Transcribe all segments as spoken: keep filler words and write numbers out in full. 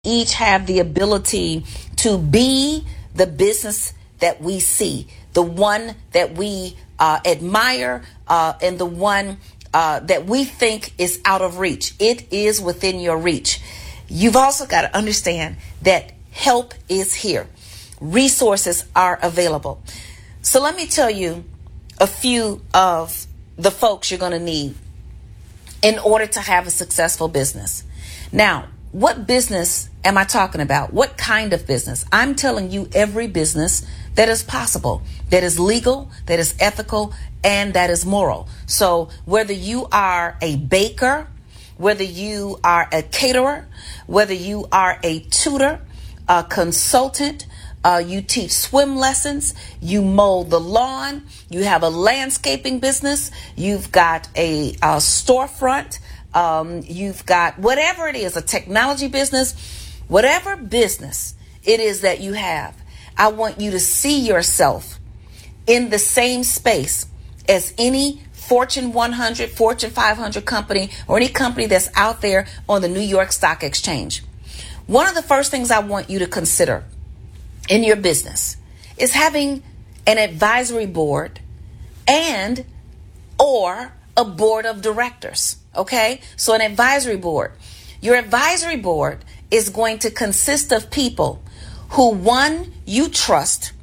each have the ability to be the business that we see, the one that we uh, admire, uh, and the one uh, that we think is out of reach. It is within your reach. You've also got to understand that help is here. Resources are available. So let me tell you a few of the folks you're going to need in order to have a successful business. Now, what business am I talking about? What kind of business? I'm telling you every business that is possible, that is legal, that is ethical, and that is moral. So whether you are a baker, whether you are a caterer, whether you are a tutor, a consultant, uh, you teach swim lessons, you mow the lawn, you have a landscaping business, you've got a, a storefront, um, you've got whatever it is, a technology business, whatever business it is that you have, I want you to see yourself in the same space as any Fortune one hundred, Fortune five hundred company, or any company that's out there on the New York Stock Exchange. One of the first things I want you to consider in your business is having an advisory board and or a board of directors. Okay, so an advisory board. Your advisory board is going to consist of people who, one, you trust,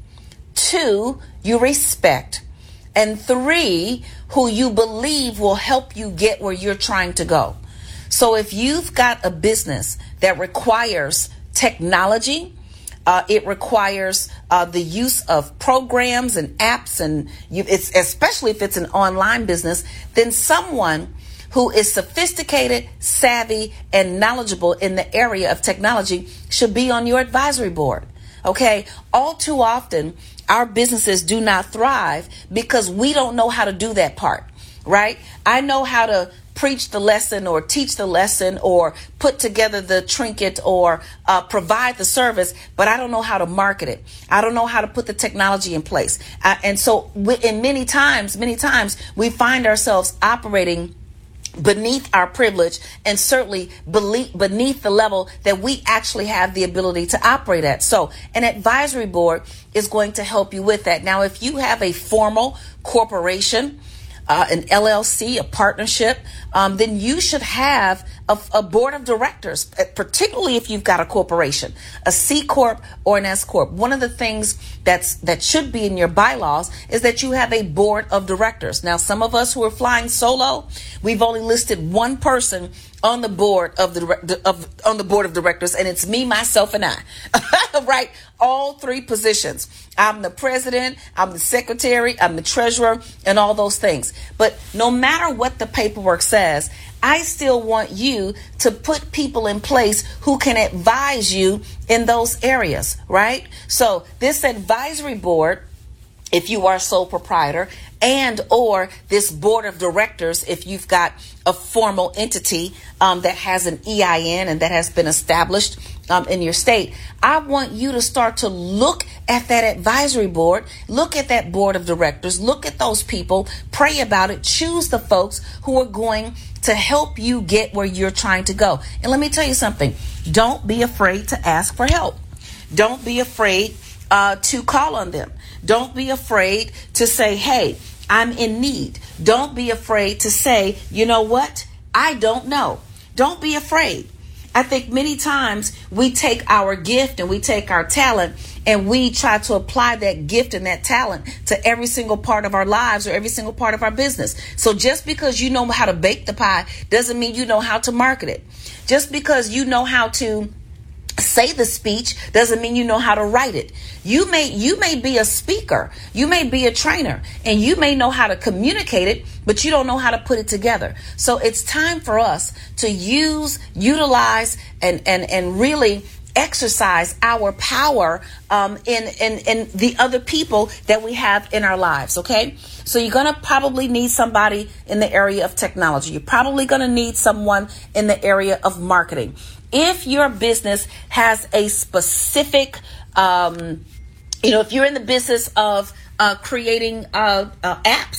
two, you respect, and three, who you believe will help you get where you're trying to go. So if you've got a business that requires technology, uh, it requires uh, the use of programs and apps, and you, it's especially if it's an online business, then someone who is sophisticated, savvy, and knowledgeable in the area of technology should be on your advisory board. Okay, all too often, our businesses do not thrive because we don't know how to do that part, right? I know how to preach the lesson or teach the lesson or put together the trinket or uh, provide the service, but I don't know how to market it. I don't know how to put the technology in place. Uh, and so we, in many times, many times we find ourselves operating beneath our privilege and certainly beneath the level that we actually have the ability to operate at. So an advisory board is going to help you with that. Now, if you have a formal corporation, uh, an L L C, a partnership, um, then you should have a, a board of directors, particularly if you've got a corporation, a C Corp or an S Corp. One of the things that's that should be in your bylaws is that you have a board of directors. Now, some of us who are flying solo, we've only listed one person on the board of the of on the board of directors, and it's me, myself, and I. Right? All three positions. I'm the president, I'm the secretary, I'm the treasurer, and all those things. But no matter what the paperwork says, I still want you to put people in place who can advise you in those areas, right? So this advisory board, if you are a sole proprietor, and or this board of directors, if you've got a formal entity um, that has an E I N and that has been established um, in your state, I want you to start to look at that advisory board, look at that board of directors, look at those people, pray about it, choose the folks who are going to help you get where you're trying to go. And let me tell you something, don't be afraid to ask for help. Don't be afraid uh, to call on them. Don't be afraid to say, hey, I'm in need. Don't be afraid to say, you know what? I don't know. Don't be afraid. I think many times we take our gift and we take our talent and we try to apply that gift and that talent to every single part of our lives or every single part of our business. So just because you know how to bake the pie doesn't mean you know how to market it. Just because you know how to say the speech doesn't mean you know how to write it. You may you may be a speaker, you may be a trainer, and you may know how to communicate it, but you don't know how to put it together. So it's time for us to use, utilize, and and and really exercise our power um, in, in in the other people that we have in our lives. Okay, so you're gonna probably need somebody in the area of technology. You're probably gonna need someone in the area of marketing. If your business has a specific, um, you know, if you're in the business of uh, creating uh, uh, apps,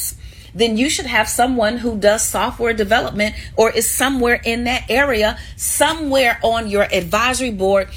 then you should have someone who does software development or is somewhere in that area, somewhere on your advisory board